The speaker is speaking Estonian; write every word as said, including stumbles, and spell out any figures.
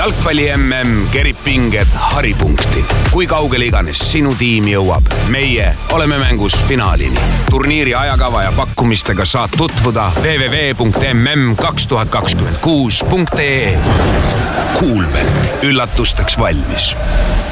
jalgpalli M M kerib pinged haripunkti. Kui kaugele iganes sinu tiim jõuab, meie oleme mängus finaalini. Turniiri ajakava ja pakkumistega saad tutvuda w w w punkt m m kaks tuhat kakskümmend kuus punkt e e. Kuulbet, üllatusteks valmis.